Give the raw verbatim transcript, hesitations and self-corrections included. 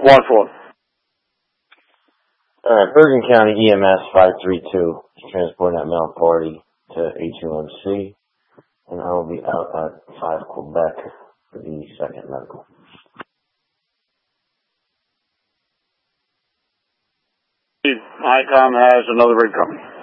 one four. Alright, Bergen County E M S five three two is transporting that male party to H U M C, and I will be out at five Quebec for the second medical. ICOM has another rig coming.